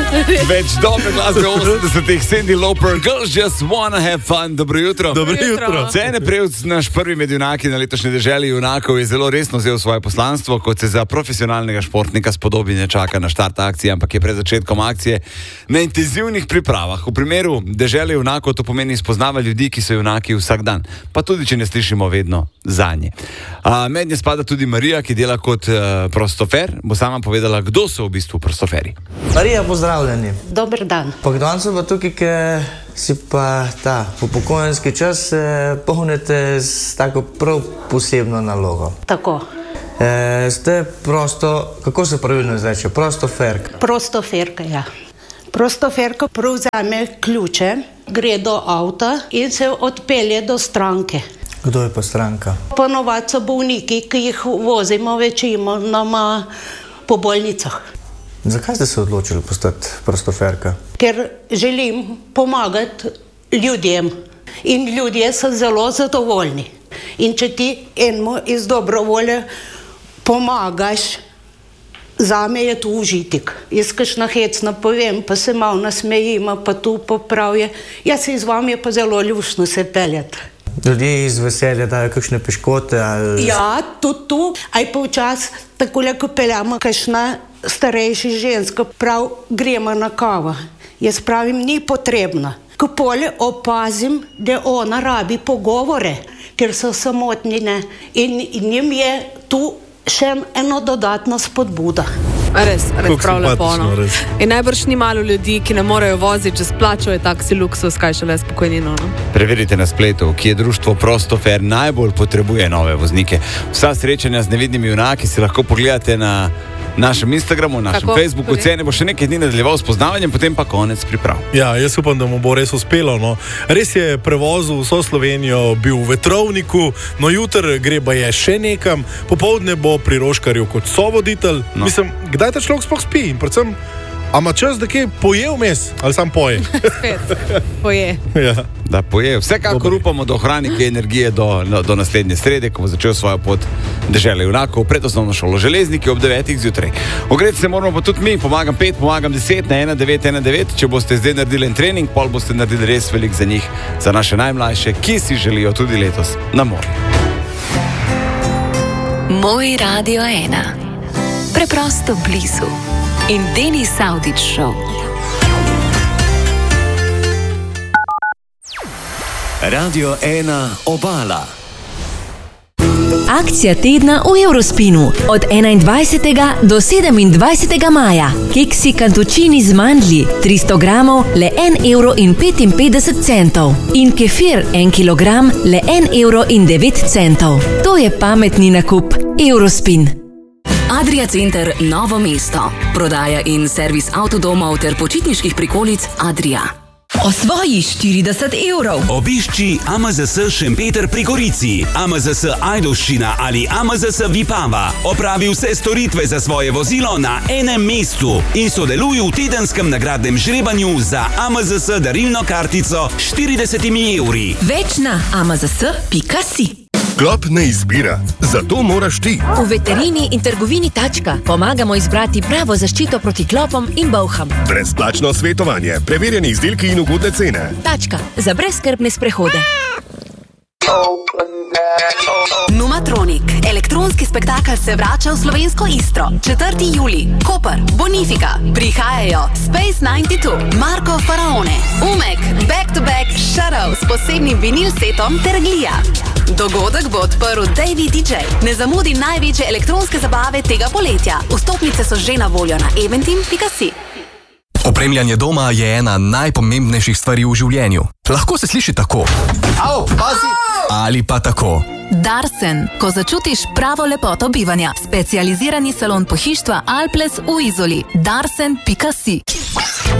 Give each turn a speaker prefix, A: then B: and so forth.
A: Več dobre glasbe 80-ih, Cyndi Lauper, Girls Just Wanna Have Fun. Dobro jutro.
B: Dobro jutro.
A: Cene Prevc, naš prvi med junaki na letošnji deželi junakov, je zelo resno vzel svoje poslanstvo, kot se za profesionalnega športnika spodobi, ne čaka na štart akcije, ampak je pred začetkom akcije na intenzivnih pripravah. V primeru dežele junakov to pomeni spoznava ljudi, ki so junaki vsak dan, pa tudi če ne slišimo vedno zanje. Mednje spada tudi Marija, ki dela kot prostofer. Bo sama povedala, kdo so v bistvu prostoferi.
C: Marija, pozdravljeni.
D: Dober dan.
C: Pa danes pa tukaj, ker si pa ta upokojenski čas polnite s tako prav posebno nalogo.
D: Tako.
C: Ste prosto, kako se pravilno izreče, prostoferka?
D: Prostoferka, ja. Prostoferka prevzame ključe, gre do avta in se odpelje do stranke.
C: Kdo je pa stranka?
D: Ponovadi so bolniki, ki jih vozimo večinoma po bolnicah.
C: Zakaj ste se odločili postati prostoferka?
D: Ker želim pomagati ljudem in ljudje so zelo zadovoljni. In če ti enemu iz dobrovolje pomagaš, zame je to užitek. Jaz kakšna hecna povem, pa se malo nasmejimo, pa tu popravje. Jaz se z vami je pa zelo ljušno se peljati.
C: Ljudje iz veselja dajo kakšne piškote ali...
D: Ja, tudi tu. Aj pa včasih takole, ko peljamo kakšna starejša ženska, prav gremo na kavo. Jaz pravim, ni potrebno. Ko polje opazim, da ona rabi pogovore, ker so samotnine in njim je tu še eno dodatno spodbuda.
B: Res prav lepo. In najbrž ni malo ljudi, ki ne morejo voziti, če splačajo taksi luksus, kaj šele s pokojnino. No?
A: Preverite na spletu, kje društvo Prostofer najbolj potrebuje nove voznike. Vsa srečanja z nevidnimi junaki si lahko pogledate na našem Instagramu, našem Facebooku. Cene bo še nekaj dni nadaljeval s poznavanjem, potem pa konec priprav.
E: Ja, jaz upam, da mu bo res uspelo. No. Res je prevozil vso Slovenijo, bil v Vetrovniku, no jutr greba je še nekam, popoldne bo pri Roškarju kot sovoditelj. No. Mislim, kdaj ta človek sploh spi in predvsem, a ima čas, da kaj poje vmes, ali sam poje?
B: Spet, poje.
E: Ja.
A: Da poje. Vsekakor upamo, da ohrani kaj energije do naslednje srede, ko bo začel svojo pot dežele junakov pred osnovno šolo Železniki ob 9. zjutraj. Ogreti se moramo pa tudi mi, pomagam 5, pomagam 10 na 1919. Če boste zdaj naredili en trening, pol boste naredili res velik za njih, za naše najmlajše, ki si želijo tudi letos na morju.
F: Moj Radio 1. Preprosto blizu. In Denis Avdić Show.
G: Radio 1 Obala.
H: Akcija tedna v Eurospinu od 21. do 27. maja. Keksi kantučini z mandlji 300 gramov le 1,55 €. In kefir 1 kilogram le 1,09 €. To je pametni nakup. Eurospin.
F: Adria Center Novo mesto. Prodaja in servis avtodomov ter počitniških prikolic Adria.
H: Osvoji 40 €.
G: Obišči AMZS Šempeter pri Gorici, AMZS Ajdovščina ali AMZS Vipava. Opravi vse storitve za svoje vozilo na enem mestu in sodeluj v tedenskem nagradnem žrebanju za AMZS darilno kartico s 40 €.
H: Več na amzs.si.
I: Klop ne izbira, zato moraš ti.
H: V veterini in trgovini Tačka pomagamo izbrati pravo zaščito proti klopom in bolham.
I: Brezplačno svetovanje, preverjeni izdelki in ugodne cene.
H: Tačka za brezskrbne sprehode.
F: Numatronik. Elektronski spektakel se vrača v slovensko Istro. 4. julij. Koper, Bonifika. Prihajajo Space 92, Marko Faraone, Umek, Back to Back, Shadow s posebnim vinil setom ter Glija. Dogodek bo odprl Davey DJ. Ne zamudi največje elektronske zabave tega poletja. Vstopnice so že na voljo na eventim.si.
J: Opremljanje doma je ena najpomembnejših stvari v življenju. Lahko se sliši tako.
C: Au, pazi!
J: Ali pa tako.
F: Darsen, ko začutiš pravo lepoto bivanja. Specializirani salon pohištva Alples v Izoli. Darsen.si.